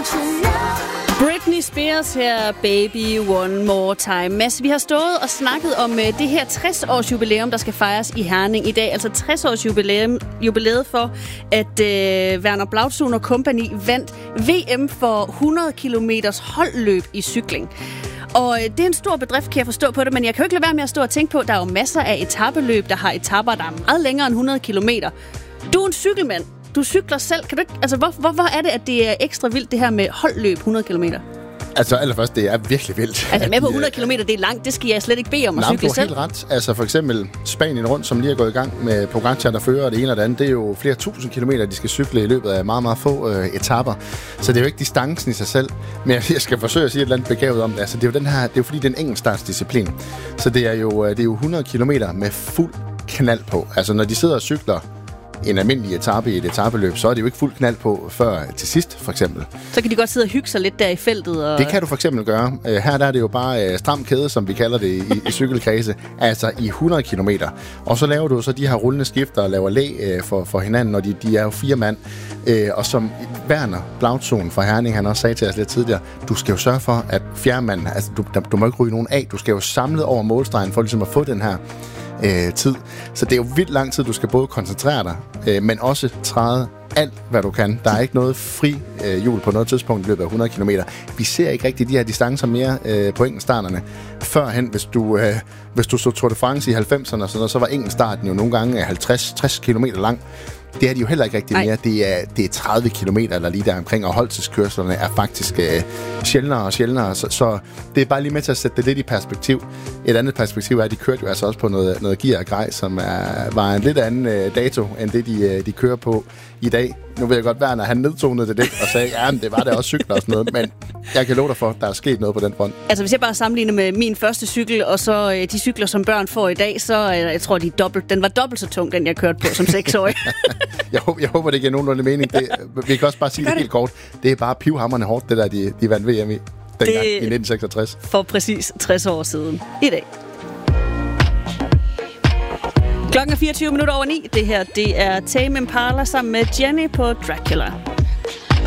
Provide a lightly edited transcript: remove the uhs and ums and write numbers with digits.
Britney Spears her, Baby One More Time. Mads, vi har stået og snakket om det her 60-års jubilæum, der skal fejres i Herning i dag. Altså 60-års jubilæet for, at Werner Blautzon og Company vandt VM for 100 kilometers holdløb i cykling. Og det er en stor bedrift, kan jeg forstå på det, men jeg kan jo ikke lade være med at stå og tænke på, at der er jo masser af etapeløb, der har etaper, der er meget længere end 100 kilometer. Du er en cykelmand. Du cykler selv. Kan du ikke, altså, hvorfor er det, at det er ekstra vildt, det her med holdløb 100 kilometer? Altså allerførst, det er virkelig vildt. Altså med på 100 kilometer, det er langt. Det skal jeg slet ikke bede om at cykle selv. Helt ret. Altså for eksempel Spanien rundt, som lige er gået i gang med Pogačar, der fører det ene og det andet. Det er jo flere tusind kilometer, de skal cykle i løbet af meget, meget få etaper. Så det er jo ikke distancen i sig selv. Men jeg skal forsøge at sige et eller andet begavet om det. Altså det er jo den her, det er jo fordi, det er en enkeltstartsdisciplin. Så det er jo 100 kilometer med fuld knald på. Altså når de sidder og cykler en almindelig etape i et etapeløb, så er det jo ikke fuld knald på før til sidst, for eksempel. Så kan de godt sidde og hygge sig lidt der i feltet? Og... Det kan du for eksempel gøre. Her der er det jo bare stram kæde, som vi kalder det i cykelkredse, altså i 100 kilometer. Og så laver du så de her rullende skifter og laver læ for hinanden, og de er jo 4 mand. Og som Werner Blautzon fra Herning, han også sagde til os lidt tidligere, du skal jo sørge for, at fjerdemanden, altså du må ikke ryge nogen af, du skal jo samle over målstregen for ligesom at få den her tid. Så det er jo vildt lang tid, du skal både koncentrere dig, men også træde alt, hvad du kan. Der er ikke noget fri hjul på noget tidspunkt i løbet af 100 km. Vi ser ikke rigtig de her distancer mere på enkeltstarterne. Førhen, hvis du så Tour de France i 90'erne, så var enkeltstarten jo nogle gange 50-60 km lang. Det er de jo heller ikke rigtig mere. Det er 30 kilometer eller lige der omkring, og holdtidskørslerne er faktisk sjældnere og sjældnere. Så det er bare lige med til at sætte det lidt i perspektiv. Et andet perspektiv er, at de kørte jo altså også på noget gear og grej, som var en lidt anden dato, end det de kører på i dag. Nu ved jeg godt, Werner, han nedtonede det lidt og sagde, ja, det var det også cykler og sådan noget, men jeg kan love dig for, at der er sket noget på den front. Altså, hvis jeg bare sammenligner med min første cykel, og så de cykler, som børn får i dag, så jeg tror, den var dobbelt så tung, den jeg kørte på som 6-årig. jeg håber, det giver nogenlunde mening. Vi kan også bare sige det helt kort. Det er bare pivhamrende hårdt, det der, de vandt VM i dengang i 1966. For præcis 60 år siden i dag. Klokken er 24 minutter over 9. Det her, det er Tame Impala sammen med Jenny på Dracula.